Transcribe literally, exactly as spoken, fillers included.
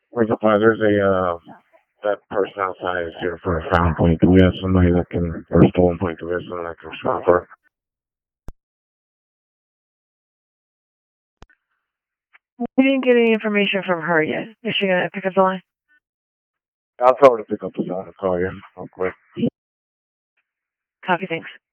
Where's the fire? There's a, uh, that person outside is here for a found point. Do we have somebody that can, or a stolen point? Do we have someone that can stop her? We didn't get any information from her yet. Is she gonna pick up the line? I'll tell her to pick up the phone and call you real quick. Copy, thanks.